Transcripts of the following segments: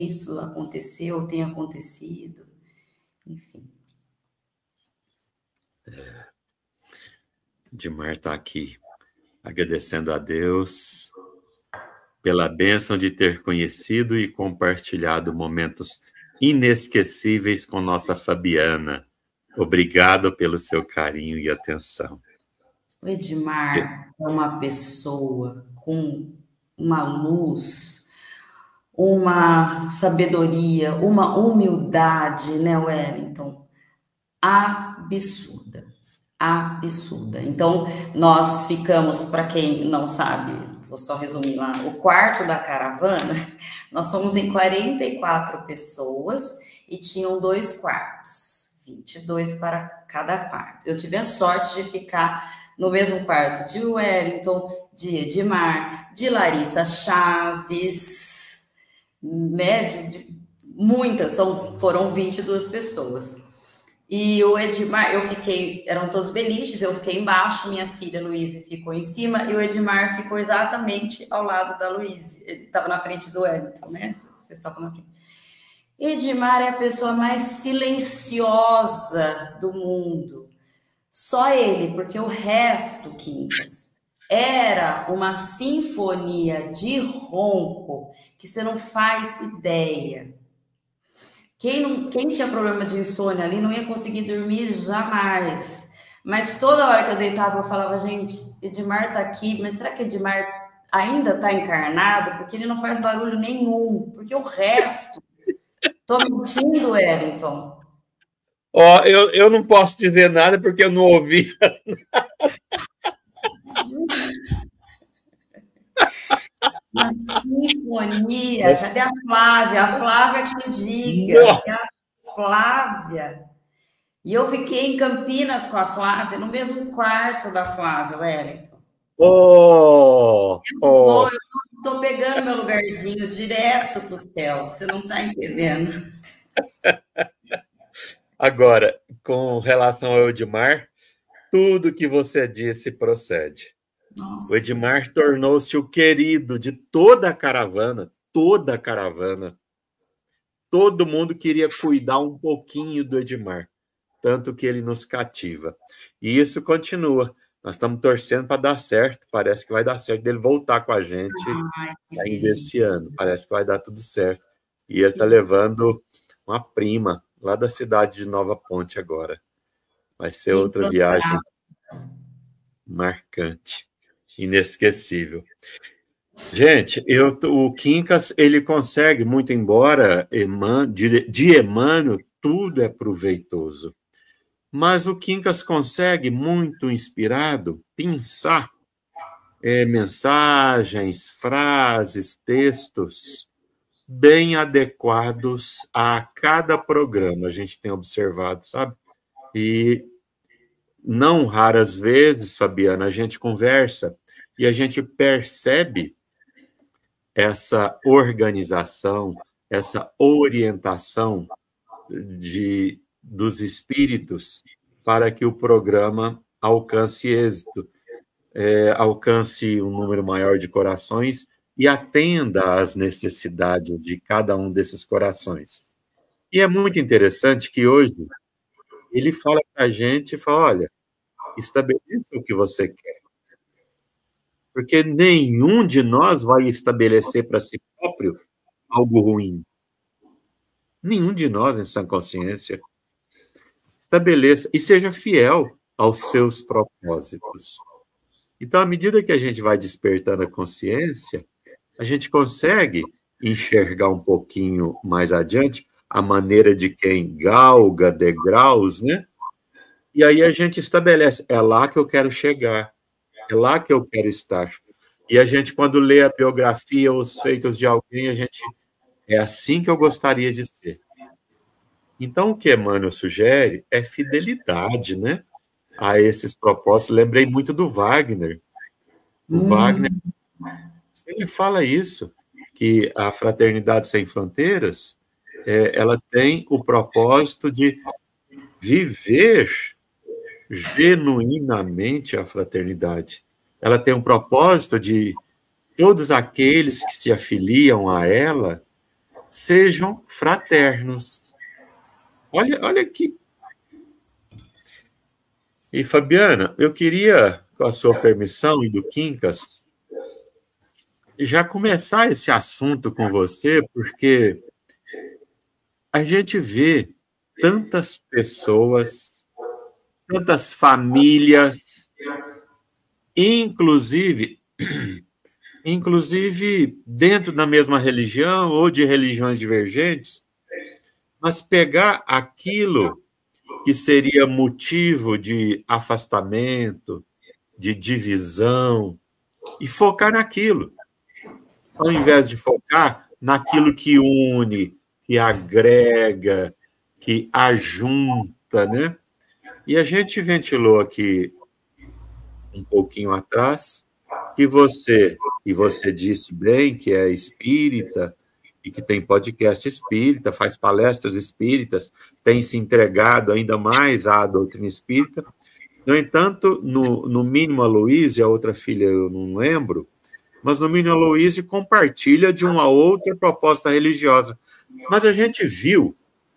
isso aconteceu ou tem acontecido, enfim. Edmar está aqui agradecendo a Deus pela bênção de ter conhecido e compartilhado momentos inesquecíveis com nossa Fabiana. Obrigado pelo seu carinho e atenção. O Edmar é uma pessoa com uma luz, uma sabedoria, uma humildade, né, Wellington? Absurda. Absurda. Então, nós ficamos, para quem não sabe, vou só resumir lá, o quarto da caravana, nós somos em 44 pessoas e tinham 2 quartos, 22 para cada quarto. Eu tive a sorte de ficar no mesmo quarto de Wellington, de Edmar, de Larissa Chaves, né, muitas, foram 22 pessoas. E o Edmar, eu fiquei, eram todos beliches, eu fiquei embaixo, minha filha Luísa ficou em cima, e o Edmar ficou exatamente ao lado da Luísa. Ele estava na frente do Wellington, né? Vocês estavam na frente. Edmar é a pessoa mais silenciosa do mundo. Só ele, porque o resto, Quincas, era uma sinfonia de ronco que você não faz ideia. Quem tinha problema de insônia ali não ia conseguir dormir jamais. Mas toda hora que eu deitava, eu falava, gente, Edmar tá aqui, mas será que Edmar ainda tá encarnado? Porque ele não faz barulho nenhum. Porque o resto... Tô mentindo, Wellington? Ó, eu não posso dizer nada porque eu não ouvi. Uma sinfonia. Cadê a Flávia? A Flávia que diga. Que a Flávia. E eu fiquei em Campinas com a Flávia, no mesmo quarto da Flávia, Wellington. Eu tô pegando meu lugarzinho direto pro céu. Você não tá entendendo. Agora, com relação ao Edmar, tudo que você disse procede. Nossa. O Edmar tornou-se o querido de toda a caravana, toda a caravana. Todo mundo queria cuidar um pouquinho do Edmar, tanto que ele nos cativa. E isso continua. Nós estamos torcendo para dar certo. Parece que vai dar certo dele voltar com a gente ainda esse ano. Parece que vai dar tudo certo. E ele está levando uma prima lá da cidade de Nova Ponte agora. Vai ser outra viagem marcante, inesquecível. Gente, o Quincas, ele consegue, muito embora de Emmanuel, tudo é proveitoso. Mas o Quincas consegue, muito inspirado, pensar mensagens, frases, textos bem adequados a cada programa, a gente tem observado, sabe? E não raras vezes, Fabiana, a gente conversa e a gente percebe essa organização, essa orientação dos espíritos para que o programa alcance êxito, alcance um número maior de corações e atenda às necessidades de cada um desses corações. E é muito interessante que hoje ele fala para a gente, fala, olha, estabeleça o que você quer. Porque nenhum de nós vai estabelecer para si próprio algo ruim. Nenhum de nós, em sã consciência. Estabeleça e seja fiel aos seus propósitos. Então, à medida que a gente vai despertando a consciência, a gente consegue enxergar um pouquinho mais adiante a maneira de quem galga degraus, né? E aí a gente estabelece, é lá que eu quero chegar, é lá que eu quero estar. E a gente, quando lê a biografia, os feitos de alguém, a gente, é assim que eu gostaria de ser. Então, o que Emmanuel sugere é fidelidade, né? A esses propósitos. Lembrei muito do Wagner. O Wagner, ele fala isso, que a Fraternidade Sem Fronteiras, ela tem o propósito de viver genuinamente a fraternidade. Ela tem um propósito de todos aqueles que se afiliam a ela sejam fraternos. Olha aqui. E, Fabiana, eu queria, com a sua permissão e do Quincas, já começar esse assunto com você, porque a gente vê tantas pessoas, tantas famílias, inclusive dentro da mesma religião ou de religiões divergentes, mas pegar aquilo que seria motivo de afastamento, de divisão, e focar naquilo, ao invés de focar naquilo que une, que agrega, que ajunta, né? E a gente ventilou aqui um pouquinho atrás que você disse bem que é espírita e que tem podcast espírita, faz palestras espíritas, tem se entregado ainda mais à doutrina espírita. No entanto, no mínimo a Luísa, a outra filha eu não lembro, mas no mínimo a Luísa compartilha de uma outra proposta religiosa. Mas a gente viu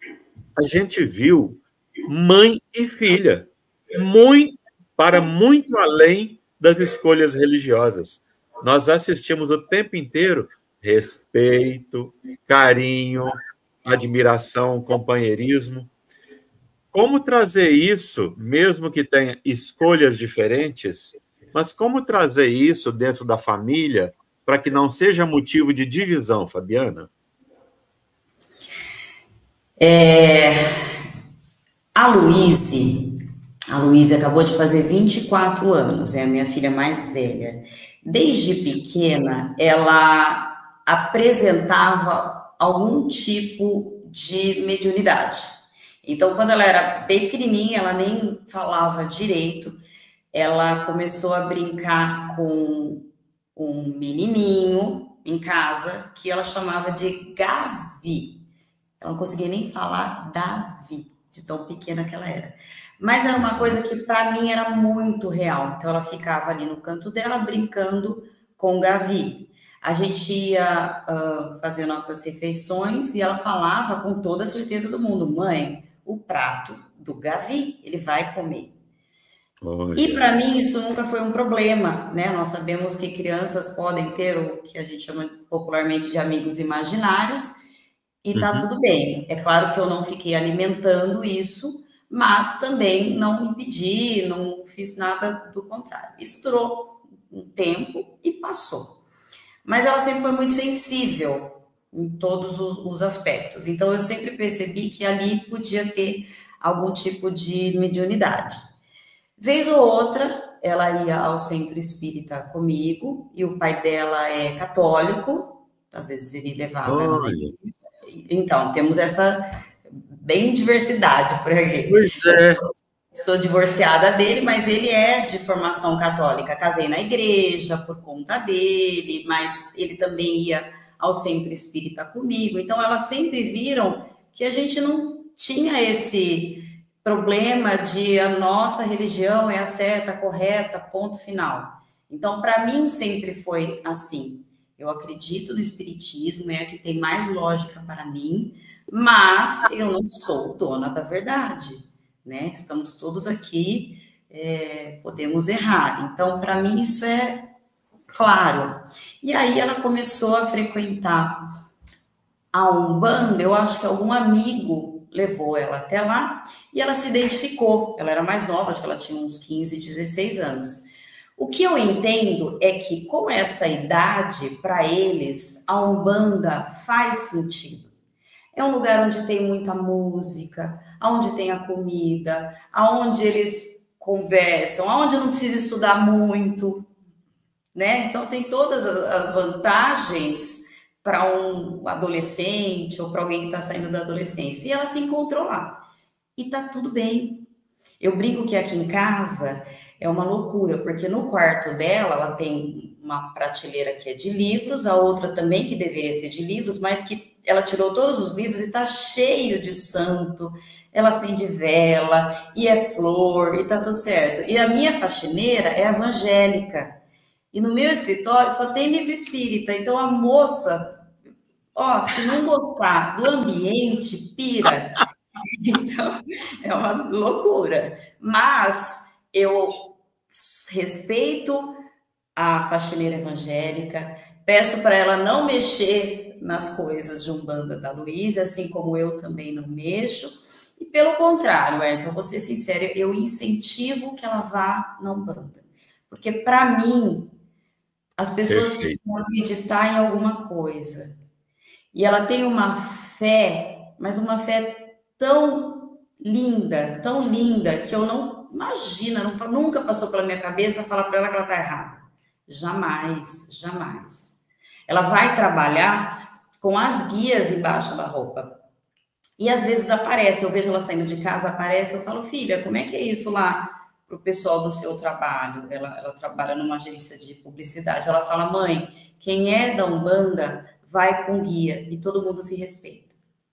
mãe e filha, para muito além das escolhas religiosas. Nós assistimos o tempo inteiro respeito, carinho, admiração, companheirismo. Como trazer isso, mesmo que tenha escolhas diferentes, mas como trazer isso dentro da família para que não seja motivo de divisão, Fabiana? A Luísa acabou de fazer 24 anos, é a minha filha mais velha. Desde pequena, ela apresentava algum tipo de mediunidade. Então, quando ela era bem pequenininha, ela nem falava direito, ela começou a brincar com um menininho em casa que ela chamava de Gavi. Ela não conseguia nem falar Davi, de tão pequena que ela era. Mas era uma coisa que para mim era muito real. Então ela ficava ali no canto dela brincando com o Gavi. A gente ia fazer nossas refeições e ela falava com toda a certeza do mundo: mãe, o prato do Gavi, ele vai comer. Olha. E para mim isso nunca foi um problema, né? Nós sabemos que crianças podem ter o que a gente chama popularmente de amigos imaginários e tá tudo bem. É claro que eu não fiquei alimentando isso, mas também não impedi, não fiz nada do contrário. Isso durou um tempo e passou. Mas ela sempre foi muito sensível em todos os aspectos. Então eu sempre percebi que ali podia ter algum tipo de mediunidade. Vez ou outra, ela ia ao centro espírita comigo, e o pai dela é católico, às vezes ele levava ela na igreja. Então, temos essa bem diversidade por aí. Pois é. Sou divorciada dele, mas ele é de formação católica. Casei na igreja por conta dele, mas ele também ia ao centro espírita comigo. Então, elas sempre viram que a gente não tinha esse problema de a nossa religião é a certa, a correta, ponto final. Então, para mim, sempre foi assim. Eu acredito no espiritismo, é a que tem mais lógica para mim, mas eu não sou dona da verdade, né? Estamos todos aqui, podemos errar. Então, para mim, isso é claro. E aí ela começou a frequentar a Umbanda, eu acho que algum amigo levou ela até lá, e ela se identificou. Ela era mais nova, acho que ela tinha uns 15, 16 anos. O que eu entendo é que, com essa idade, para eles, a Umbanda faz sentido. É um lugar onde tem muita música, onde tem a comida, onde eles conversam, onde não precisa estudar muito, né? Então, tem todas as vantagens para um adolescente ou para alguém que está saindo da adolescência. E ela se encontrou lá. E tá tudo bem. Eu brinco que aqui em casa é uma loucura, porque no quarto dela, ela tem uma prateleira que é de livros, a outra também que deveria ser de livros, mas que ela tirou todos os livros e tá cheio de santo, ela acende vela, e é flor, e tá tudo certo. E a minha faxineira é evangélica, e no meu escritório só tem livro espírita, então a moça Ó, se não gostar do ambiente, pira. Então, é uma loucura. Mas eu respeito a faxineira evangélica, peço para ela não mexer nas coisas de Umbanda da Luísa, assim como eu também não mexo. E pelo contrário, Ayrton, vou ser sincera, eu incentivo que ela vá na Umbanda. Porque, para mim, as pessoas Perfeito. precisam acreditar em alguma coisa. E ela tem uma fé, mas uma fé tão linda, que eu não imagina, nunca passou pela minha cabeça falar para ela que ela está errada. Jamais, jamais. Ela vai trabalhar com as guias embaixo da roupa. E às vezes aparece, eu vejo ela saindo de casa, aparece, eu falo, filha, como é que é isso lá para o pessoal do seu trabalho? Ela trabalha numa agência de publicidade. Ela fala, mãe, quem é da Umbanda vai com guia e todo mundo se respeita.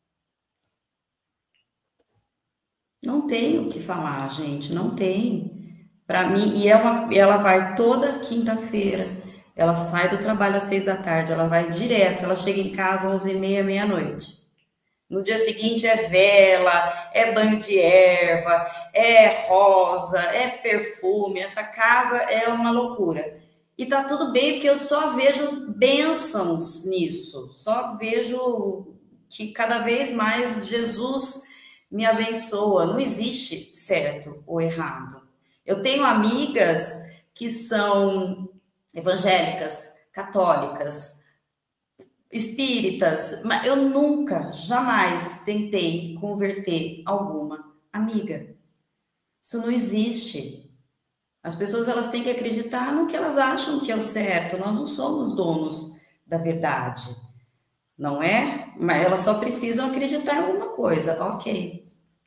Não tem o que falar, gente, não tem. Para mim, ela vai toda quinta-feira. Ela sai do trabalho às 6 da tarde, ela vai direto, ela chega em casa às 11h30, meia-noite. No dia seguinte é vela, é banho de erva, é rosa, é perfume. Essa casa é uma loucura. E tá tudo bem, porque eu só vejo bênçãos nisso. Só vejo que cada vez mais Jesus me abençoa. Não existe certo ou errado. Eu tenho amigas que são evangélicas, católicas, espíritas, mas eu nunca, jamais tentei converter alguma amiga. Isso não existe. As pessoas elas têm que acreditar no que elas acham que é o certo. Nós não somos donos da verdade, não é? Mas elas só precisam acreditar em alguma coisa. Ok.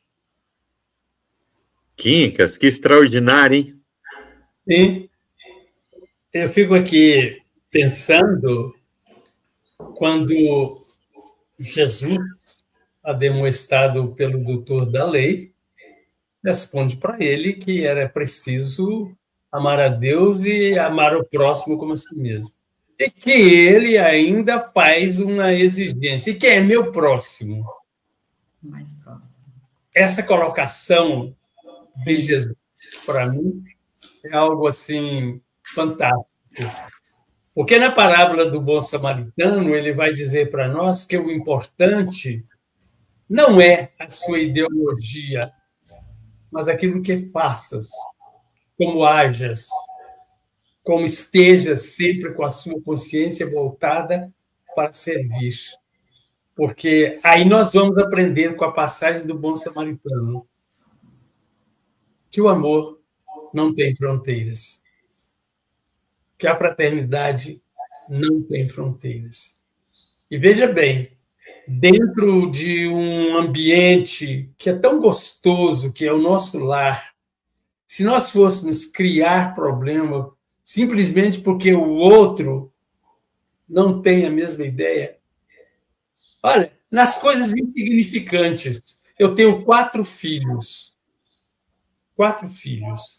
Quincas, que extraordinário, hein? Sim, eu fico aqui pensando quando Jesus, ademoestado pelo doutor da lei, responde para ele que era preciso amar a Deus e amar o próximo como a si mesmo. E que ele ainda faz uma exigência. E quem é meu próximo? Mais próximo. Essa colocação de Jesus, para mim, é algo assim fantástico. Porque na parábola do bom samaritano, ele vai dizer para nós que o importante não é a sua ideologia, mas aquilo que faças, como hajas, como estejas sempre com a sua consciência voltada para servir. Porque aí nós vamos aprender com a passagem do bom samaritano que o amor não tem fronteiras, que a fraternidade não tem fronteiras. E veja bem, dentro de um ambiente que é tão gostoso, que é o nosso lar, se nós fôssemos criar problema simplesmente porque o outro não tem a mesma ideia, olha, nas coisas insignificantes, eu tenho 4 filhos. 4 filhos.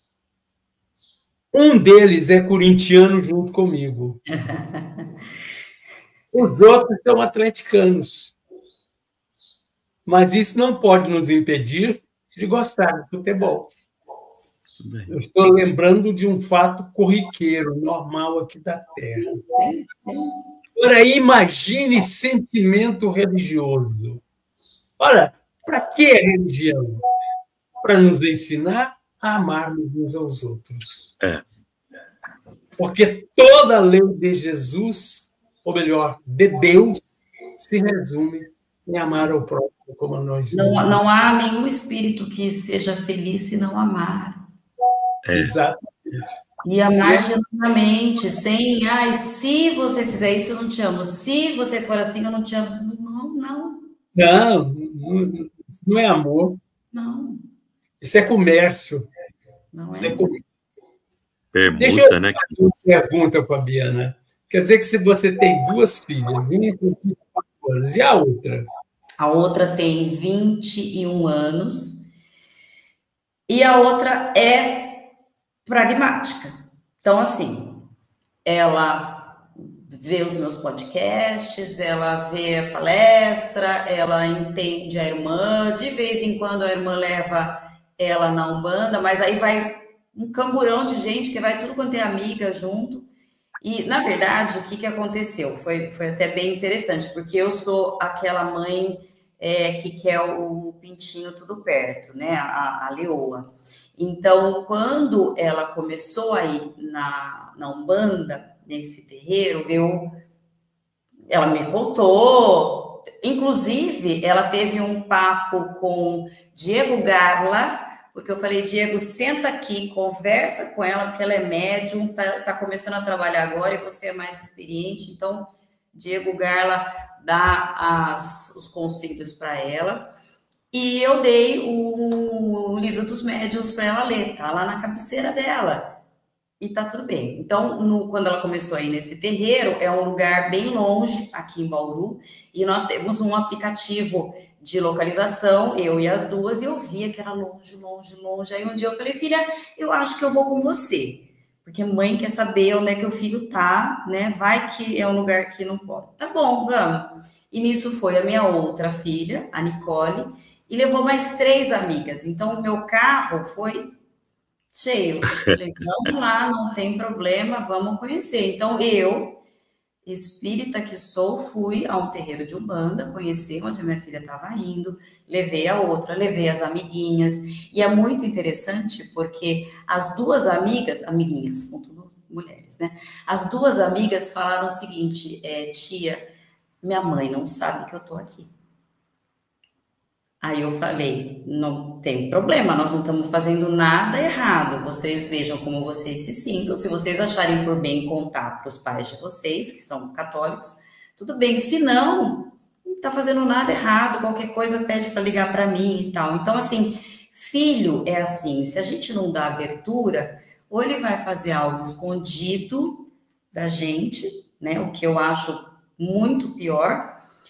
Um deles é corintiano junto comigo. Os outros são atleticanos. Mas isso não pode nos impedir de gostar de futebol. Eu estou lembrando de um fato corriqueiro, normal aqui da Terra. Agora, imagine sentimento religioso. Olha, para que a religião? Para nos ensinar a amarmos uns aos outros. Porque toda a lei de Jesus, ou melhor, de Deus, se resume em amar ao próximo como nós mesmos. Não há nenhum espírito que seja feliz se não amar. Exatamente. E amar genuinamente, sem, se você fizer isso, eu não te amo. Se você for assim, eu não te amo. Não, não. Não, isso não é amor. Não. Isso é comércio. Não isso é comércio. Permuta, Deixa eu né? fazer uma pergunta, Fabiana. Quer dizer que se você tem 2 filhas, uma com 24 anos, e a outra? A outra tem 21 anos e a outra é pragmática. Então, assim, ela vê os meus podcasts, ela vê a palestra, ela entende a irmã, de vez em quando a irmã leva ela na Umbanda, mas aí vai um camburão de gente que vai tudo quanto é amiga junto. E, na verdade, o que aconteceu? Foi até bem interessante, porque eu sou aquela mãe que quer o pintinho tudo perto, né? A leoa. Então, quando ela começou a ir na Umbanda, nesse terreiro, ela me contou, inclusive, ela teve um papo com Diego Garla, porque eu falei, Diego, senta aqui, conversa com ela, porque ela é médium, tá começando a trabalhar agora e você é mais experiente, então, Diego Garla dá os conselhos para ela, e eu dei o livro dos médiuns para ela ler, tá lá na cabeceira dela. E tá tudo bem. Então, quando ela começou a ir nesse terreiro, é um lugar bem longe, aqui em Bauru, e nós temos um aplicativo de localização, eu e as duas, e eu via que era longe, longe, longe. Aí um dia eu falei, filha, eu acho que eu vou com você, porque mãe quer saber onde é que o filho tá, né? Vai que é um lugar que não pode. Tá bom, vamos. E nisso foi a minha outra filha, a Nicole, e levou mais 3 amigas. Então, o meu carro foi cheio. Falei, vamos lá, não tem problema, vamos conhecer. Então, eu, espírita que sou, fui a um terreiro de Umbanda, conhecer onde a minha filha estava indo, levei a outra, levei as amiguinhas, e é muito interessante porque as 2 amiguinhas, são tudo mulheres, né? As 2 amigas falaram o seguinte, tia, minha mãe não sabe que eu tô aqui. Aí eu falei, não tem problema, nós não estamos fazendo nada errado, vocês vejam como vocês se sintam, se vocês acharem por bem contar para os pais de vocês, que são católicos, tudo bem, se não está fazendo nada errado, qualquer coisa pede para ligar para mim e tal. Então, assim, filho é assim, se a gente não dá abertura, ou ele vai fazer algo escondido da gente, né, o que eu acho muito pior,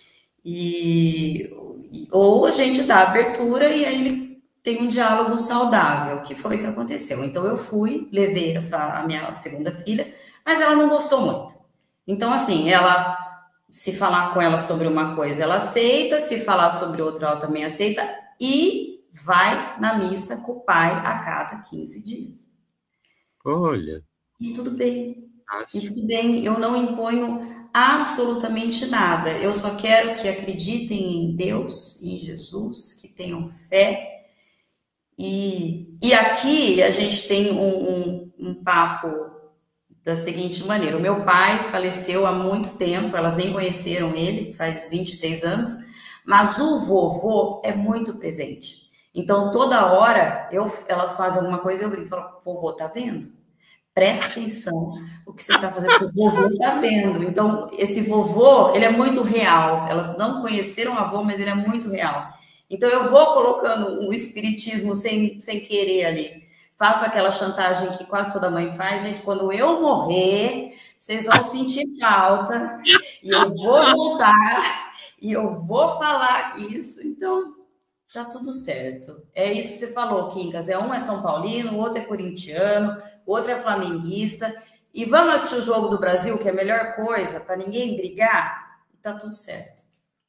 ou a gente dá abertura e aí ele tem um diálogo saudável, que foi o que aconteceu. Então eu fui, levei a minha segunda filha, mas ela não gostou muito. Então, assim, se falar com ela sobre uma coisa, ela aceita, se falar sobre outra, ela também aceita, e vai na missa com o pai a cada 15 dias. Olha. E tudo bem. E tudo bem, eu não imponho absolutamente nada. Eu só quero que acreditem em Deus, em Jesus, que tenham fé. E aqui a gente tem um papo da seguinte maneira. O meu pai faleceu há muito tempo, elas nem conheceram ele, faz 26 anos, mas o vovô é muito presente. Então, toda hora, elas fazem alguma coisa, eu brinco e falo, vovô, tá vendo? Presta atenção o que você está fazendo, porque o vovô está vendo. Então, esse vovô, ele é muito real. Elas não conheceram o avô, mas ele é muito real. Então, eu vou colocando um espiritismo sem querer ali. Faço aquela chantagem que quase toda mãe faz. Gente, quando eu morrer, vocês vão sentir falta. E eu vou voltar. E eu vou falar isso. Então, tá tudo certo. É isso que você falou, Quincas. Um é São Paulino, o outro é corintiano, o outro é flamenguista. E vamos assistir o Jogo do Brasil, que é a melhor coisa, para ninguém brigar, e tá tudo certo.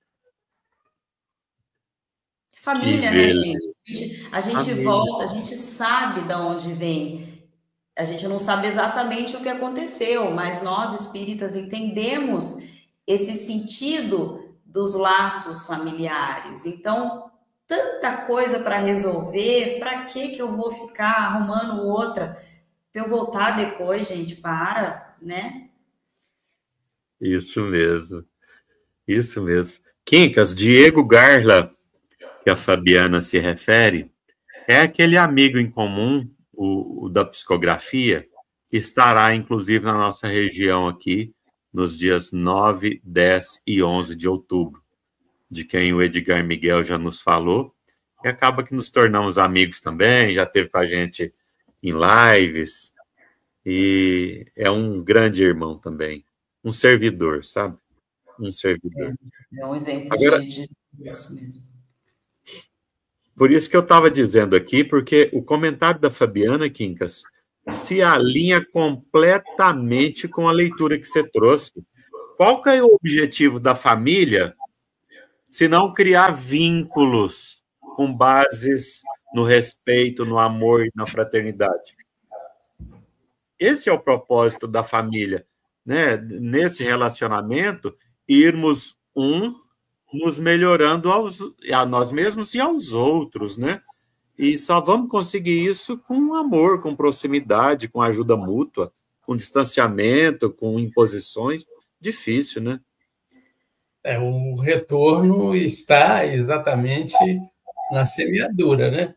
Família, né, gente? A gente volta, a gente sabe de onde vem. A gente não sabe exatamente o que aconteceu, mas nós, espíritas, entendemos esse sentido dos laços familiares. Então, tanta coisa para resolver, para que eu vou ficar arrumando outra? Para eu voltar depois, gente, para, né? Isso mesmo. Isso mesmo. Quincas, Diego Garla, que a Fabiana se refere, é aquele amigo em comum, o da psicografia, que estará, inclusive, na nossa região aqui, nos dias 9, 10 e 11 de outubro, de quem o Edgar Miguel já nos falou, e acaba que nos tornamos amigos também, já esteve com a gente em lives, e é um grande irmão também, um servidor, sabe? Um servidor. É um exemplo agora, disso mesmo. Por isso que eu estava dizendo aqui, porque o comentário da Fabiana, Quincas, se alinha completamente com a leitura que você trouxe. qual que é o objetivo da família, se não criar vínculos com bases no respeito, no amor e na fraternidade? Esse é o propósito da família, né? Nesse relacionamento, irmos nos melhorando a nós mesmos e aos outros, né? E só vamos conseguir isso com amor, com proximidade, com ajuda mútua, com distanciamento, com imposições. Difícil, né? O retorno está exatamente na semeadura, né?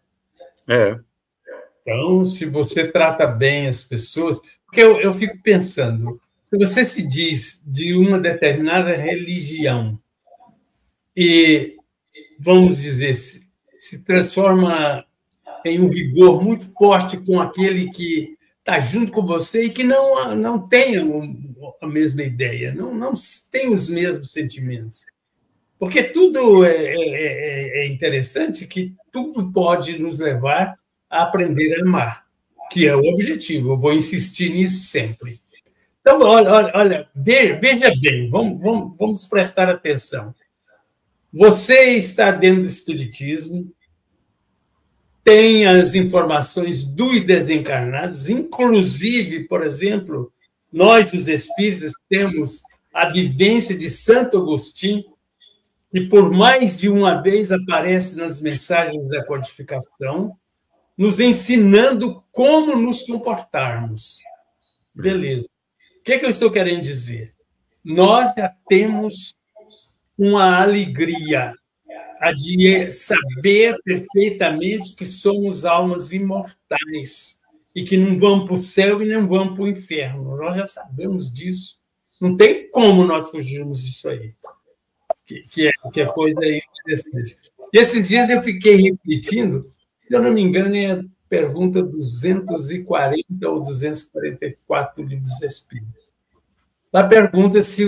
Então, se você trata bem as pessoas... Porque eu fico pensando, se você se diz de uma determinada religião e, vamos dizer, se transforma em um rigor muito forte com aquele que está junto com você e que não tem a mesma ideia, não tem os mesmos sentimentos. Porque tudo é interessante, que tudo pode nos levar a aprender a amar, que é o objetivo. Eu vou insistir nisso sempre. Então, olha, veja bem, vamos prestar atenção. Você está dentro do Espiritismo, tem as informações dos desencarnados, inclusive, por exemplo, nós, os espíritas, temos a vivência de Santo Agostinho, que por mais de uma vez aparece nas mensagens da codificação, nos ensinando como nos comportarmos. Beleza. O que eu estou querendo dizer? Nós já temos uma alegria a de saber perfeitamente que somos almas imortais e que não vamos para o céu e não vamos para o inferno. Nós já sabemos disso. Não tem como nós fugirmos disso aí, que é coisa interessante. E esses dias eu fiquei repetindo, se eu não me engano, é a pergunta 240 ou 244 do Livro dos Espíritos. Lá pergunta se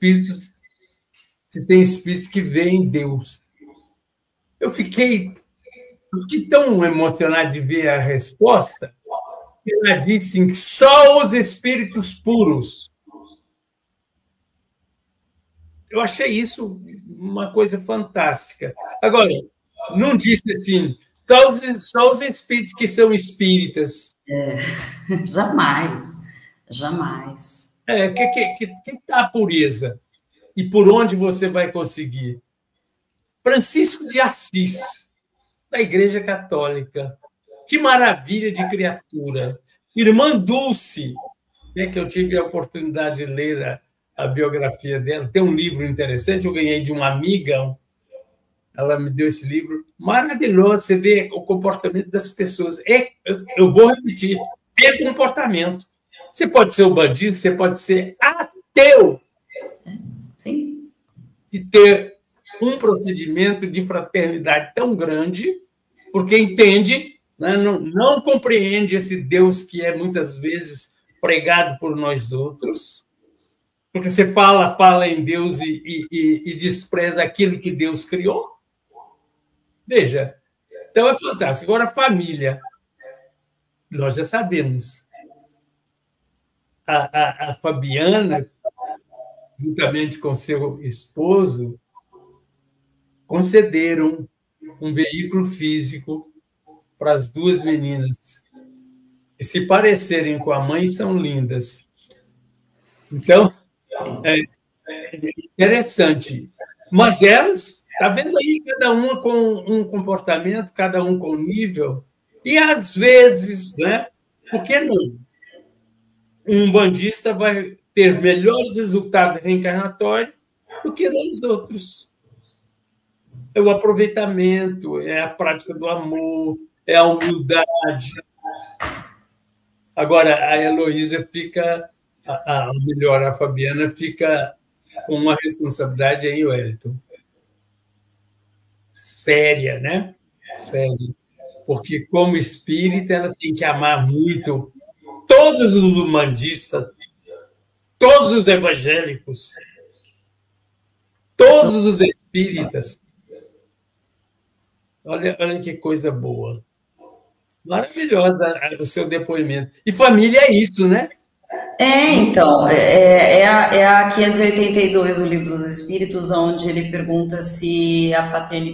tem espíritos que veem Deus. Eu fiquei tão emocionado de ver a resposta que ela disse que só os espíritos puros. Eu achei isso uma coisa fantástica. Agora, não disse assim, só os espíritos que são espíritas. Jamais, jamais. Que está a pureza? E por onde você vai conseguir? Francisco de Assis, da Igreja Católica. Que maravilha de criatura. Irmã Dulce, que eu tive a oportunidade de ler a biografia dela. Tem um livro interessante, eu ganhei de uma amiga, ela me deu esse livro. Maravilhoso, você vê o comportamento das pessoas. Eu vou repetir, é comportamento. Você pode ser um bandido, você pode ser ateu. Sim. E ter um procedimento de fraternidade tão grande, porque entende, né, não compreende esse Deus que é muitas vezes pregado por nós outros, porque você fala em Deus e despreza aquilo que Deus criou. Veja, então é fantástico. Agora, a família, nós já sabemos. A Fabiana, juntamente com seu esposo, concederam um veículo físico para as duas meninas, que se parecerem com a mãe, são lindas. Então, é interessante. Mas elas, está vendo aí, cada uma com um comportamento, cada um com um nível, e às vezes, né, por que não? Um bandista vai ter melhores resultados reencarnatórios do que os outros. É o aproveitamento, é a prática do amor, é a humildade. Agora, a Heloísa fica, melhor, a Fabiana fica com uma responsabilidade aí, Wellington. Séria, né? Séria. Porque, como espírita, ela tem que amar muito todos os umbandistas, todos os evangélicos, todos os espíritas. Olha que coisa boa. Maravilhosa o seu depoimento. E família é isso, né? Então, aqui é de 82, o Livro dos Espíritos, onde ele pergunta se a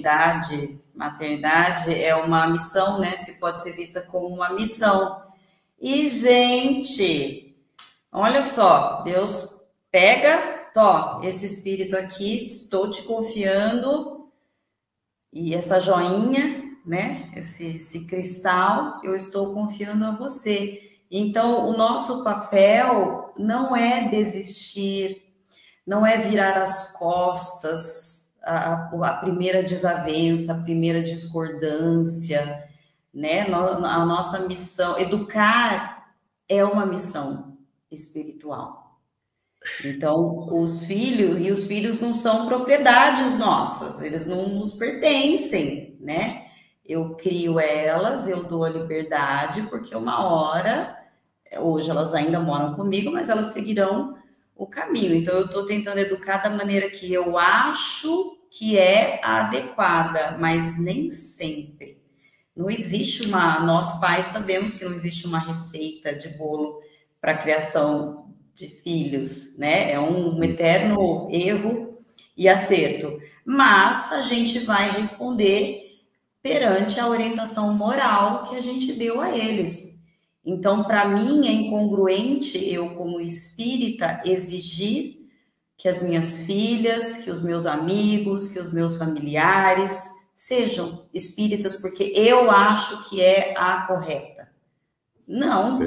maternidade é uma missão, né? Se pode ser vista como uma missão. E, gente, olha só, Deus pega, esse espírito aqui, estou te confiando, e essa joinha, né? Esse cristal, eu estou confiando a você. Então, o nosso papel não é desistir, não é virar as costas, a primeira desavença, a primeira discordância, né? A nossa missão, educar é uma missão espiritual. Então, os filhos não são propriedades nossas, eles não nos pertencem, né? Eu crio elas, eu dou a liberdade, porque uma hora, hoje elas ainda moram comigo, mas elas seguirão o caminho. Então, eu estou tentando educar da maneira que eu acho que é adequada, mas nem sempre. Não existe nós pais sabemos que não existe uma receita de bolo para a criação de filhos, né? É um eterno erro e acerto. Mas a gente vai responder perante a orientação moral que a gente deu a eles. Então, para mim, é incongruente eu, como espírita, exigir que as minhas filhas, que os meus amigos, que os meus familiares sejam espíritas, porque eu acho que é a correta. Não.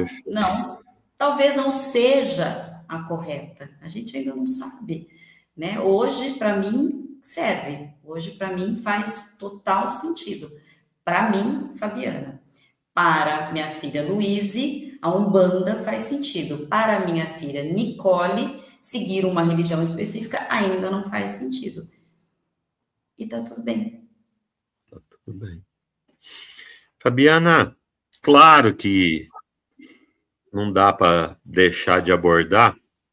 Talvez não seja a correta. A gente ainda não sabe, né? Hoje, para mim, serve. Hoje, para mim, faz total sentido. Para mim, Fabiana. Para minha filha Luíse, a Umbanda faz sentido. Para minha filha Nicole, seguir uma religião específica ainda não faz sentido. E tá tudo bem. Tá tudo bem. Fabiana, claro que não dá para deixar de abordar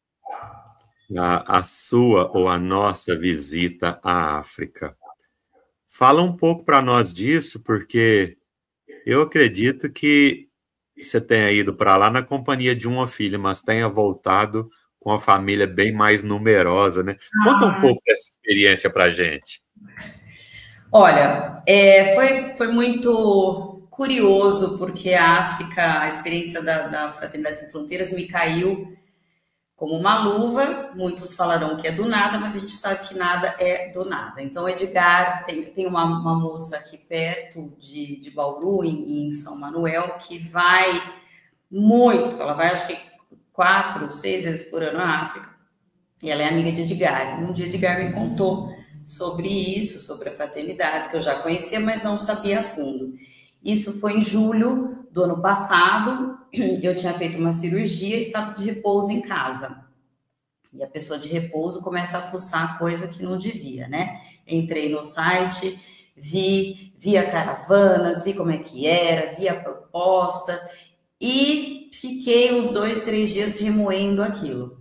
a sua ou a nossa visita à África. Fala um pouco para nós disso, porque eu acredito que você tenha ido para lá na companhia de uma filha, mas tenha voltado com uma família bem mais numerosa, né? Conta um pouco dessa experiência para a gente. Olha, foi muito curioso, porque a África, a experiência da Fraternidade Sem Fronteiras me caiu como uma luva. Muitos falarão que é do nada, mas a gente sabe que nada é do nada. Então, Edgar, tem uma moça aqui perto de Bauru, em São Manuel, que vai muito, ela vai acho que 4, 6 vezes por ano à África, e ela é amiga de Edgar. Um dia Edgar me contou sobre isso, sobre a fraternidade, que eu já conhecia, mas não sabia a fundo. Isso foi em julho do ano passado. Eu tinha feito uma cirurgia e estava de repouso em casa. E a pessoa de repouso começa a fuçar coisa que não devia, né? Entrei no site, vi a caravanas, vi como é que era, vi a proposta e fiquei uns 2, 3 dias remoendo aquilo.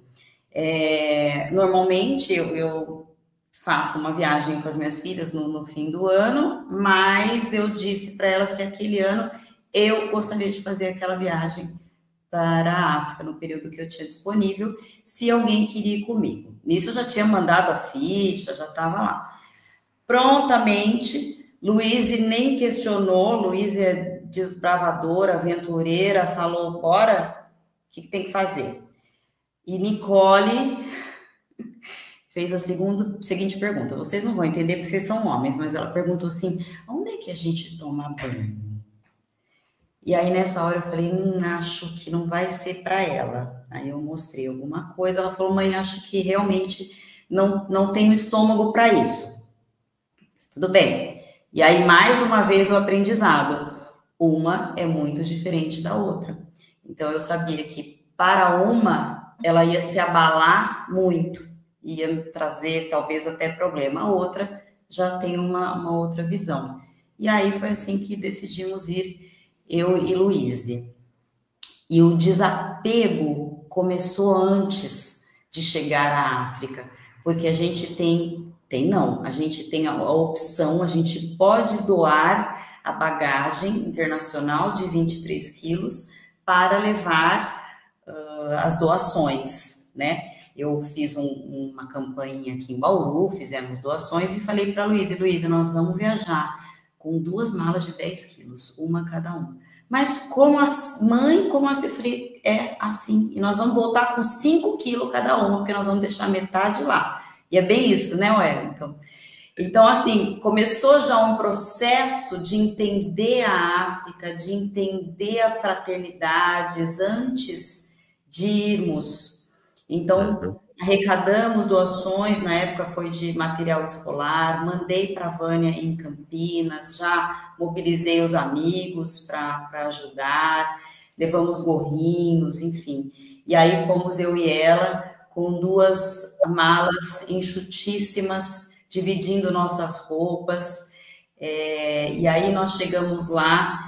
Normalmente eu faço uma viagem com as minhas filhas no fim do ano, mas eu disse para elas que aquele ano eu gostaria de fazer aquela viagem para a África, no período que eu tinha disponível, se alguém queria ir comigo. Nisso eu já tinha mandado a ficha, já estava lá. Prontamente, Luíse nem questionou, Luíse é desbravadora, aventureira, falou, bora, o que tem que fazer? E Nicole fez a seguinte pergunta. Vocês não vão entender porque vocês são homens, mas ela perguntou assim, onde é que a gente toma banho? E aí, nessa hora, eu falei, acho que não vai ser para ela. Aí eu mostrei alguma coisa, ela falou, mãe, acho que realmente não tenho estômago para isso. Tudo bem. E aí, mais uma vez, o aprendizado. Uma é muito diferente da outra. Então, eu sabia que para uma, ela ia se abalar muito, ia trazer talvez até problema. A outra já tem uma outra visão. E aí, foi assim que decidimos ir, eu e Luíse. E o desapego começou antes de chegar à África, porque a gente a gente tem a opção, a gente pode doar a bagagem internacional de 23 quilos para levar as doações, né? Eu fiz uma campainha aqui em Bauru, fizemos doações e falei para a Luísa, nós vamos viajar com 2 malas de 10 quilos, uma cada um. Mas como mãe, como assim? Eu falei, é assim. E nós vamos voltar com 5 quilos cada uma, porque nós vamos deixar metade lá. E é bem isso, né, Wellington? Então, assim, começou já um processo de entender a África, de entender a fraternidades antes de irmos. Então, arrecadamos doações, na época foi de material escolar, mandei para a Vânia em Campinas, já mobilizei os amigos para ajudar, levamos gorrinhos, enfim. E aí fomos eu e ela com 2 malas enxutíssimas, dividindo nossas roupas, e aí nós chegamos lá.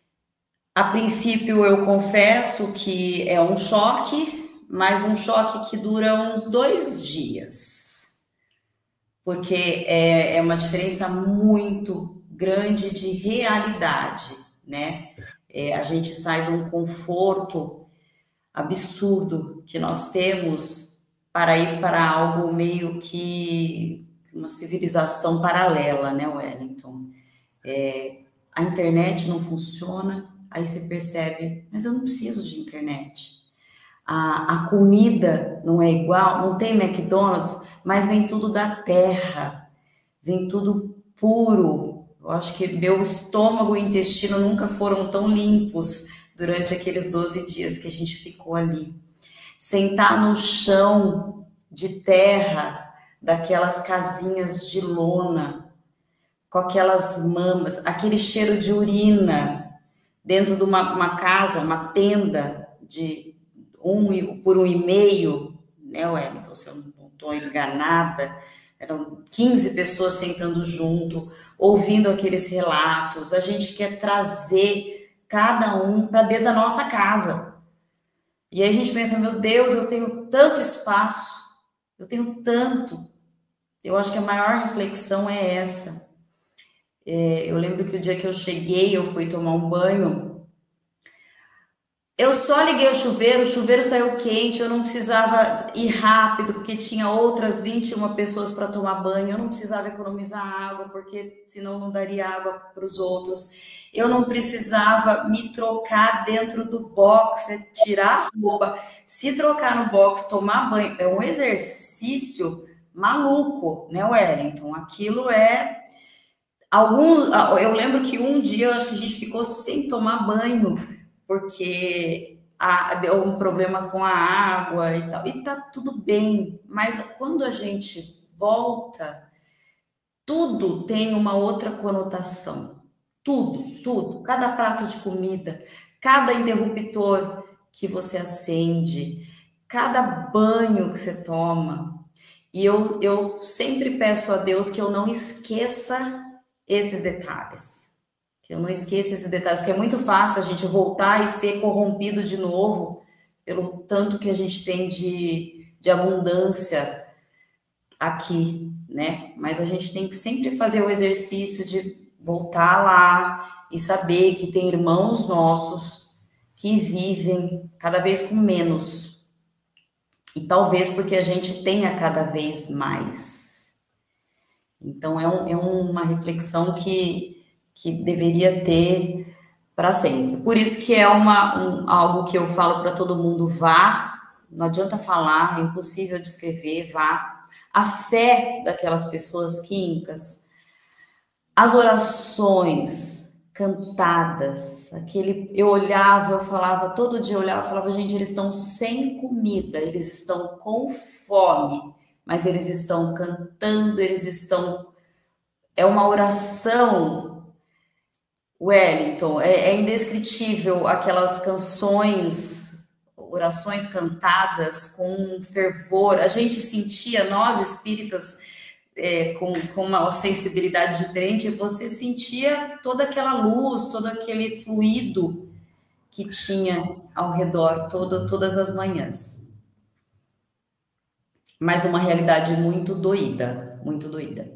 A princípio, eu confesso que é um choque, mas um choque que dura uns 2 dias, porque é uma diferença muito grande de realidade, né? A gente sai de um conforto absurdo que nós temos para ir para algo meio que uma civilização paralela, né, Wellington? A internet não funciona, aí você percebe, mas eu não preciso de internet. A comida não é igual, não tem McDonald's, mas vem tudo da terra, vem tudo puro. Eu acho que meu estômago e intestino nunca foram tão limpos durante aqueles 12 dias que a gente ficou ali. Sentar no chão de terra, daquelas casinhas de lona, com aquelas mamas, aquele cheiro de urina, dentro de uma casa, uma tenda de 1 por 1,5, né, Wellington, se eu não estou enganada, eram 15 pessoas sentando junto, ouvindo aqueles relatos. A gente quer trazer cada um para dentro da nossa casa. E aí a gente pensa, meu Deus, eu tenho tanto espaço, eu tenho tanto. Eu acho que a maior reflexão é essa. Eu lembro que o dia que eu cheguei, eu fui tomar um banho, eu só liguei o chuveiro saiu quente, eu não precisava ir rápido, porque tinha outras 21 pessoas para tomar banho, eu não precisava economizar água, porque senão não daria água para os outros. Eu não precisava me trocar dentro do box, tirar a roupa, se trocar no box, tomar banho. É um exercício maluco, né, Wellington? Aquilo é... Eu lembro que um dia eu acho que a gente ficou sem tomar banho, porque deu um problema com a água e tal, e tá tudo bem, mas quando a gente volta, tudo tem uma outra conotação. Tudo. Cada prato de comida, cada interruptor que você acende, cada banho que você toma. E eu sempre peço a Deus que eu não esqueça esses detalhes. Que eu não esqueça esses detalhes, que é muito fácil a gente voltar e ser corrompido de novo pelo tanto que a gente tem de abundância aqui, né? Mas a gente tem que sempre fazer o exercício de voltar lá e saber que tem irmãos nossos que vivem cada vez com menos. E talvez porque a gente tenha cada vez mais. Então, é uma reflexão que deveria ter para sempre. Por isso que é algo que eu falo para todo mundo, vá, não adianta falar, é impossível descrever, vá. A fé daquelas pessoas quincas, as orações cantadas, eu olhava, eu falava, todo dia eu olhava, eu falava, gente, eles estão sem comida, eles estão com fome, mas eles estão cantando, é uma oração, Wellington, é indescritível aquelas canções, orações cantadas com fervor. A gente sentia, nós espíritas, com uma sensibilidade diferente, você sentia toda aquela luz, todo aquele fluido que tinha ao redor todas as manhãs. Mas uma realidade muito doída, muito doída.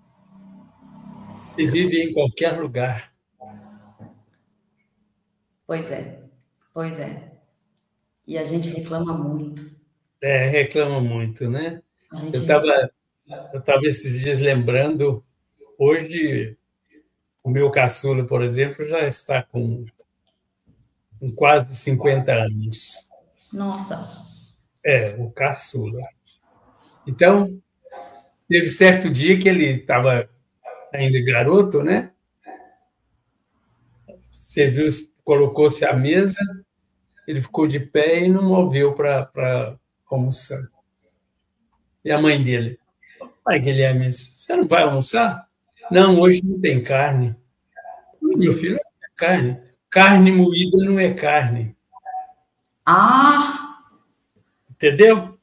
Se vive em qualquer lugar. Pois é, pois é. E a gente reclama muito. Reclama muito, né? A gente Eu reclama. estava esses dias lembrando, hoje, o meu caçula, por exemplo, já está com quase 50 anos. Nossa. O caçula. Então, teve certo dia que ele estava ainda garoto, né? Serviu, colocou-se à mesa, ele ficou de pé e não moveu para almoçar. E a mãe dele: pai Guilherme, você não vai almoçar? Não, hoje não tem carne. Meu filho, não é carne. Carne moída não é carne. Ah, Entendeu?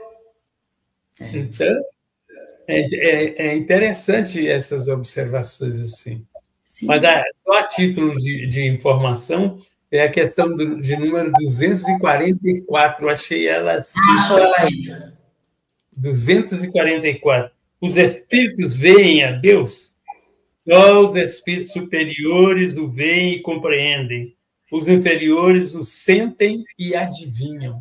Então, é interessante essas observações assim. Mas sim. só a título de informação, é a questão de número 244. Achei ela assim, Achou ela aí. 244. Os espíritos veem a Deus? Só os espíritos superiores o veem e compreendem. Os inferiores o sentem e adivinham.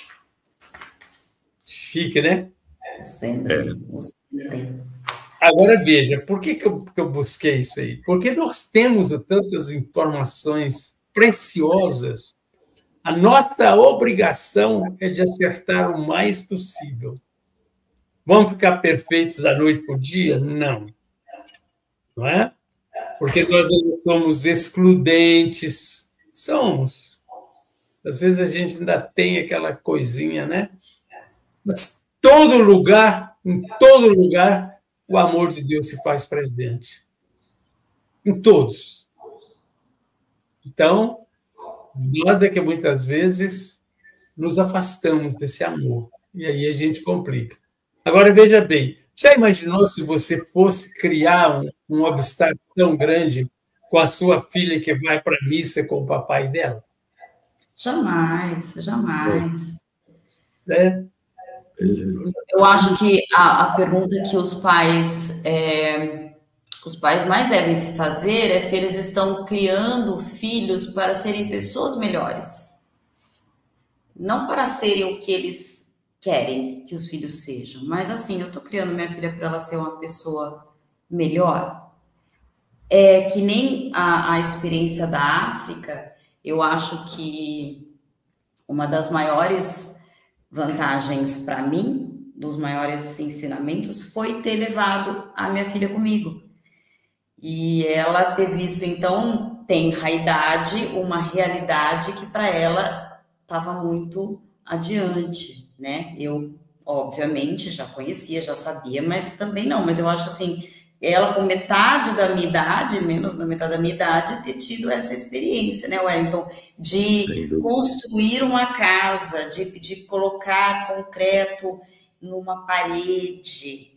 Chique, né? O sentem. Agora veja, por que eu busquei isso aí? Porque nós temos tantas informações preciosas. A nossa obrigação é de acertar o mais possível. Vamos ficar perfeitos da noite para o dia? Não. Não é? Porque nós não somos excludentes. Somos. Às vezes a gente ainda tem aquela coisinha, né? Mas em todo lugar, o amor de Deus se faz presente. Em todos. Então, nós é que muitas vezes nos afastamos desse amor. E aí a gente complica. Agora, veja bem, já imaginou se você fosse criar um obstáculo tão grande com a sua filha que vai para a missa com o papai dela? Jamais, jamais. Né? Eu acho que a pergunta que os pais mais devem se fazer é se eles estão criando filhos para serem pessoas melhores, não para serem o que eles querem que os filhos sejam. Mas assim, eu estou criando minha filha para ela ser uma pessoa melhor. É que nem a experiência da África, eu acho que uma das maiores vantagens para mim, dos maiores ensinamentos, foi ter levado a minha filha comigo. E ela ter visto, então, tenra idade, uma realidade que para ela estava muito adiante, né? Eu, obviamente, já conhecia, já sabia, mas também não. Mas eu acho assim, ela com metade da minha idade, menos da metade da minha idade, ter tido essa experiência, né, Wellington? De construir uma casa, de colocar concreto numa parede,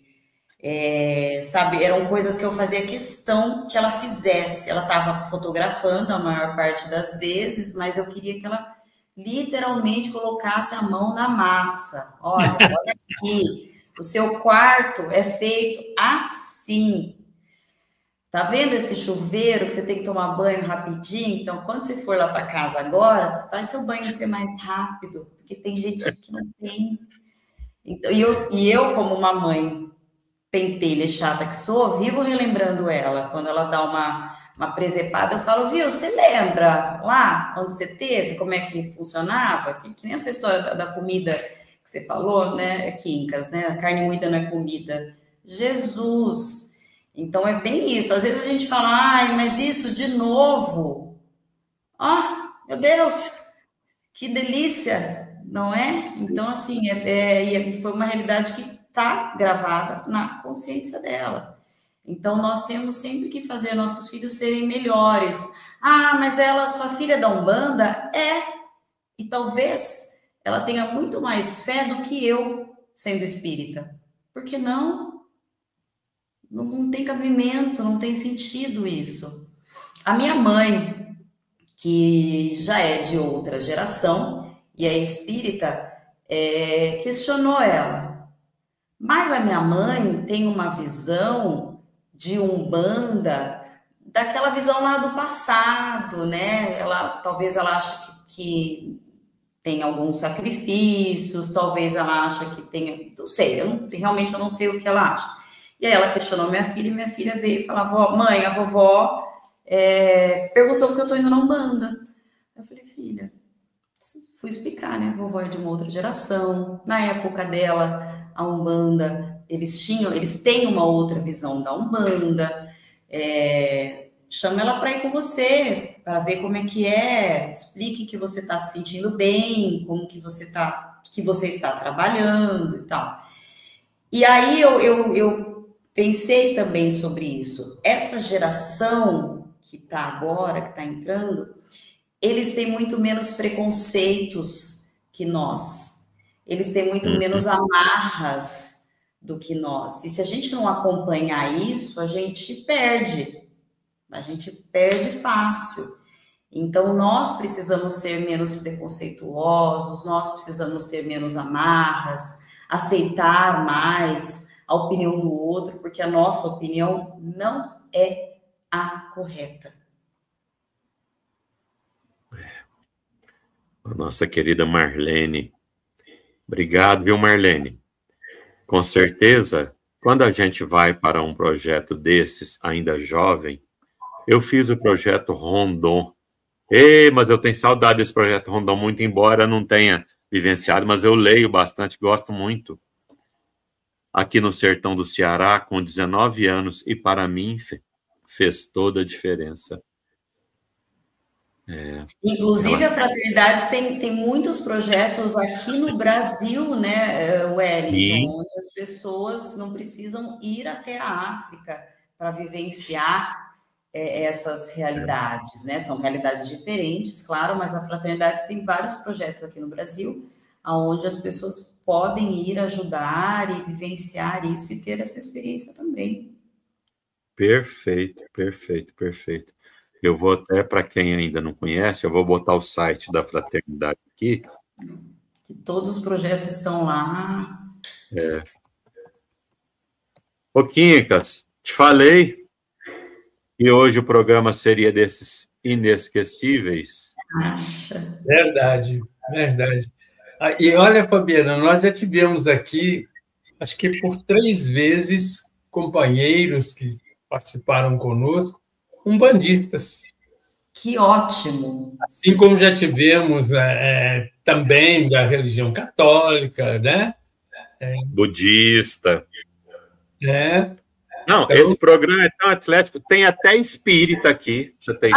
sabe? Eram coisas que eu fazia questão que ela fizesse. Ela estava fotografando a maior parte das vezes, mas eu queria que ela literalmente colocasse a mão na massa. Olha aqui, o seu quarto é feito assim. Tá vendo esse chuveiro que você tem que tomar banho rapidinho? Então, quando você for lá para casa agora, faz seu banho ser mais rápido, porque tem gente que não tem. Então, e eu como uma mãe pentelha e chata que sou, vivo relembrando ela. Quando ela dá uma presepada, eu falo, viu, você lembra lá onde você teve, como é que funcionava? Que nem essa história da comida que você falou, né, Quincas, né? A carne moída não é comida. Jesus! Então é bem isso. Às vezes a gente fala, ai, mas isso de novo. Ah, meu Deus, que delícia, não é? Então, assim, foi uma realidade que está gravada na consciência dela. Então, nós temos sempre que fazer nossos filhos serem melhores. Ah, mas sua filha é da Umbanda? É. E talvez ela tenha muito mais fé do que eu, sendo espírita. Por que não? Não tem cabimento, não tem sentido isso. A minha mãe, que já é de outra geração e é espírita, questionou ela. Mas a minha mãe tem uma visão de Umbanda daquela visão lá do passado, né? Talvez ela ache que tem alguns sacrifícios, talvez ela ache que tenha, não sei, realmente eu não sei o que ela acha. E aí ela questionou minha filha, e minha filha veio e falava, mãe, a vovó perguntou porque eu tô indo na Umbanda. Eu falei, filha, fui explicar, né? A vovó é de uma outra geração. Na época dela, a Umbanda, eles têm uma outra visão da Umbanda. Chama ela para ir com você, para ver como é que é, explique que você está se sentindo bem, como que você está trabalhando e tal. E aí eu pensei também sobre isso. Essa geração que está agora, que está entrando, eles têm muito menos preconceitos que nós. Eles têm muito menos amarras do que nós. E se a gente não acompanhar isso, a gente perde. A gente perde fácil. Então, nós precisamos ser menos preconceituosos, nós precisamos ter menos amarras, aceitar mais a opinião do outro, porque a nossa opinião não é a correta. A nossa querida Marlene. Obrigado, viu, Marlene? Com certeza, quando a gente vai para um projeto desses, ainda jovem, eu fiz o projeto Rondon. Mas eu tenho saudade desse projeto Rondon, muito embora não tenha vivenciado, mas eu leio bastante, gosto muito. Aqui no sertão do Ceará, com 19 anos, e para mim fez toda a diferença. Inclusive, a Fraternidades tem muitos projetos aqui no Brasil, né, Wellington, onde as pessoas não precisam ir até a África para vivenciar essas realidades, né? São realidades diferentes, claro, mas a Fraternidades tem vários projetos aqui no Brasil, onde as pessoas podem ir ajudar e vivenciar isso e ter essa experiência também. Perfeito, perfeito, perfeito. Eu vou até, para quem ainda não conhece, eu vou botar o site da Fraternidade aqui. Que todos os projetos estão lá. Ô, Quincas, te falei que hoje o programa seria desses inesquecíveis. Acha? Verdade, verdade. E olha, Fabiana, nós já tivemos aqui, acho que por 3 vezes, companheiros que participaram conosco, umbandistas. Que ótimo! Assim como já tivemos também da religião católica, né? Budista. Não, Então, esse programa é tão atlético, tem até espírita aqui, pra você ter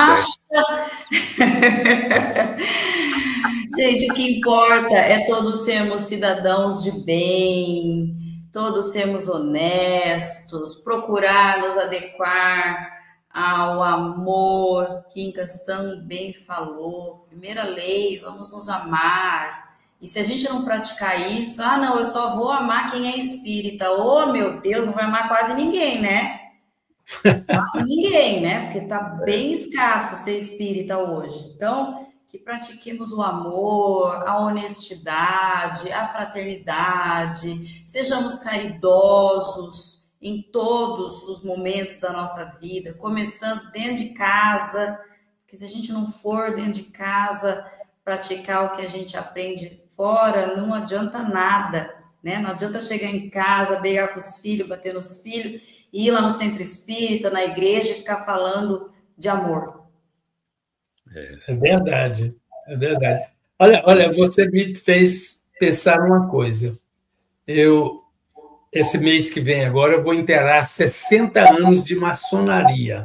ideia. Gente, o que importa é todos sermos cidadãos de bem, todos sermos honestos, procurar nos adequar ao amor. Quincas também falou. Primeira lei, vamos nos amar. E se a gente não praticar isso, não, eu só vou amar quem é espírita. Oh, meu Deus, não vai amar quase ninguém, né? Quase ninguém, né? Porque tá bem escasso ser espírita hoje. Então, que pratiquemos o amor, a honestidade, a fraternidade, sejamos caridosos em todos os momentos da nossa vida, começando dentro de casa, porque se a gente não for dentro de casa praticar o que a gente aprende fora, não adianta nada, né? Não adianta chegar em casa, brigar com os filhos, bater nos filhos, ir lá no centro espírita, na igreja e ficar falando de amor. É verdade, é verdade. Olha, você me fez pensar numa coisa. Esse mês que vem agora, eu vou inteirar 60 anos de maçonaria.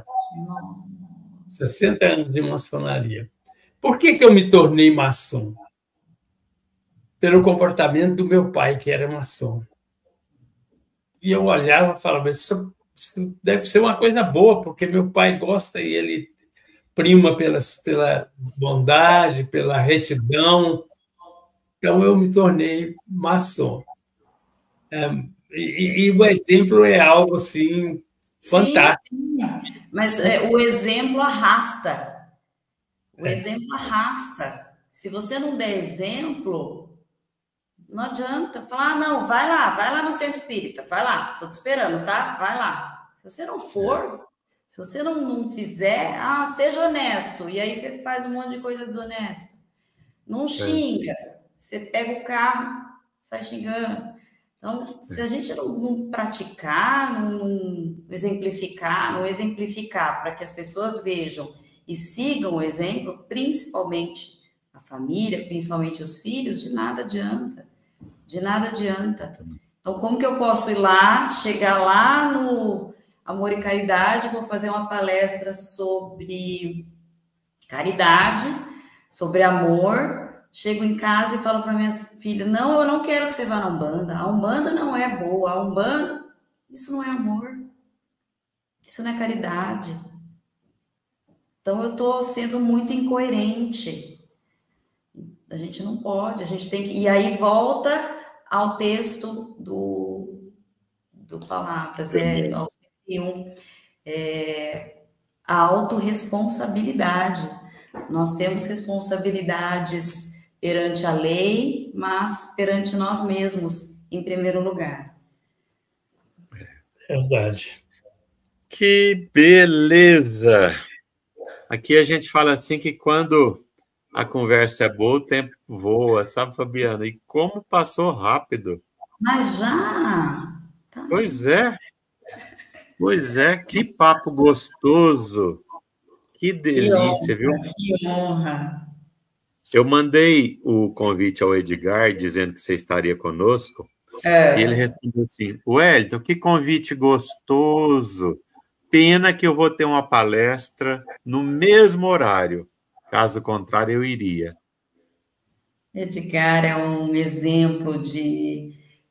60 anos de maçonaria. Por que eu me tornei maçom? Pelo comportamento do meu pai, que era maçom. E eu olhava e falava, isso deve ser uma coisa boa, porque meu pai gosta e ele prima pela bondade, pela retidão. Então, eu me tornei maçom. E o exemplo é algo assim fantástico. Sim. Mas o exemplo arrasta. O exemplo arrasta. Se você não der exemplo, não adianta falar, não, vai lá no centro espírita, vai lá, tô te esperando, tá? Vai lá. Se você não for, Se você não fizer, seja honesto. E aí você faz um monte de coisa desonesta. Não xinga. Você pega o carro, sai xingando. Então, se a gente não praticar, não exemplificar para que as pessoas vejam e sigam o exemplo, principalmente a família, principalmente os filhos, de nada adianta. De nada adianta. Então, como que eu posso ir lá, chegar lá no Amor e Caridade, vou fazer uma palestra sobre caridade, sobre amor, chego em casa e falo para minha filha, não, eu não quero que você vá na Umbanda, a Umbanda não é boa, a Umbanda, isso não é amor, isso não é caridade. Então, eu estou sendo muito incoerente. A gente não pode, a gente tem que... E aí volta ao texto do Palavras, ao 101, a autorresponsabilidade. Nós temos responsabilidades perante a lei, mas perante nós mesmos, em primeiro lugar. Verdade. Que beleza! Aqui a gente fala assim que quando a conversa é boa, o tempo voa, sabe, Fabiana? E como passou rápido. Mas já? Tá. Pois é, que papo gostoso. Que delícia, viu? Que honra. Eu mandei o convite ao Edgar dizendo que você estaria conosco, e ele respondeu assim, Wellington, que convite gostoso. Pena que eu vou ter uma palestra no mesmo horário. Caso contrário, eu iria. Edgar é um exemplo de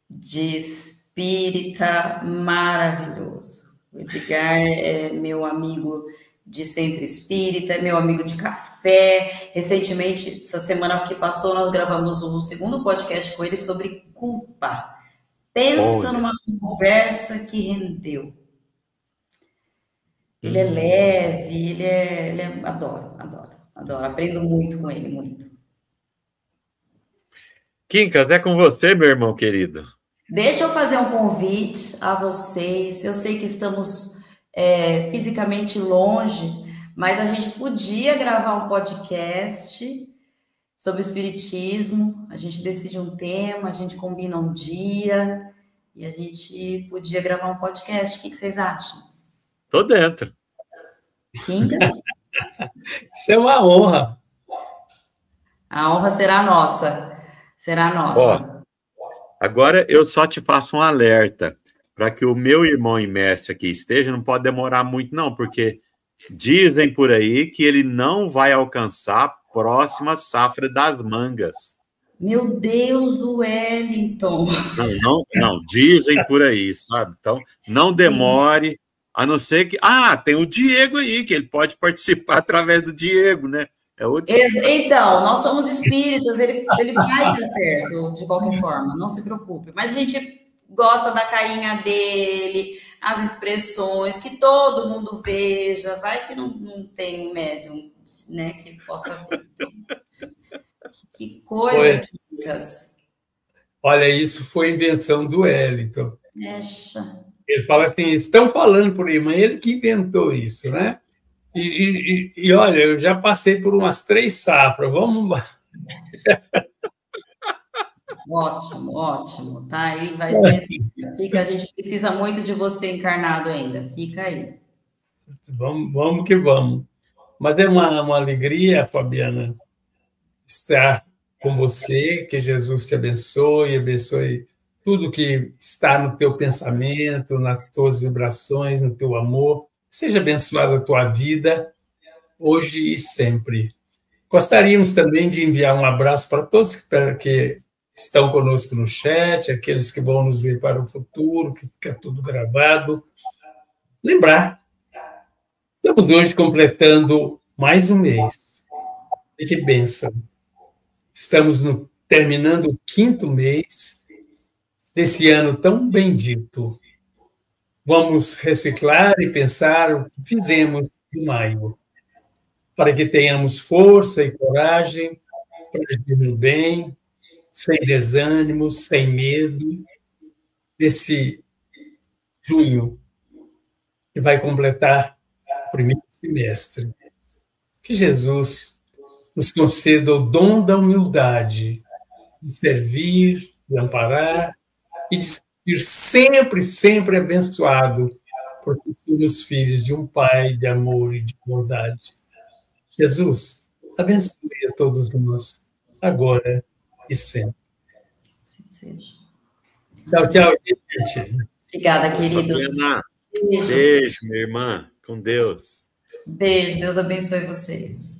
espírita maravilhoso. O Edgar é meu amigo de centro espírita, é meu amigo de café. Recentemente, essa semana que passou, nós gravamos um segundo podcast com ele sobre culpa. Pensa numa conversa que rendeu. Ele é leve, adoro. Aprendo muito com ele, muito. Quincas, é com você, meu irmão querido. Deixa eu fazer um convite a vocês. Eu sei que estamos fisicamente longe, mas a gente podia gravar um podcast sobre espiritismo. A gente decide um tema, a gente combina um dia e a gente podia gravar um podcast. O que vocês acham? Tô dentro. Quincas? Isso é uma honra. A honra será nossa. Será nossa. Agora eu só te faço um alerta para que o meu irmão e mestre aqui esteja, não pode demorar muito não, porque dizem por aí que ele não vai alcançar a próxima safra das mangas. Meu Deus, o Wellington. Não, dizem por aí, sabe? Então, não demore, a não ser que... tem o Diego aí, que ele pode participar através do Diego, né? Então, nós somos espíritas, ele vai estar perto, de qualquer forma, não se preocupe. Mas a gente gosta da carinha dele, as expressões, que todo mundo veja. Vai que não tem um médium, né, que possa ver. Que coisa, Quincas. Olha, isso foi invenção do Wellington. Mexa. Ele fala assim, estão falando por aí, mas ele que inventou isso, né? E olha, eu já passei por umas 3 safras, vamos... Ótimo, tá aí, vai ser... a gente precisa muito de você encarnado ainda, fica aí. Vamos que vamos. Mas é uma alegria, Fabiana, estar com você, que Jesus te abençoe tudo que está no teu pensamento, nas tuas vibrações, no teu amor. Seja abençoada a tua vida, hoje e sempre. Gostaríamos também de enviar um abraço para todos que estão conosco no chat, aqueles que vão nos ver para o futuro, que fica tudo gravado. Lembrar, estamos hoje completando mais um mês. E que bênção. Estamos terminando o 5º mês desse ano tão bendito. Vamos reciclar e pensar o que fizemos em maio, para que tenhamos força e coragem para agir no bem, sem desânimo, sem medo, nesse junho, que vai completar primeiro semestre. Que Jesus nos conceda o dom da humildade, de servir, de amparar e de ser sempre, sempre abençoado, porque somos filhos de um Pai de amor e de bondade. Jesus, abençoe a todos nós, agora e sempre. Assim seja. Tchau, tchau, gente. Obrigada, queridos. Beijo, minha irmã. Com Deus. Beijo, Deus abençoe vocês.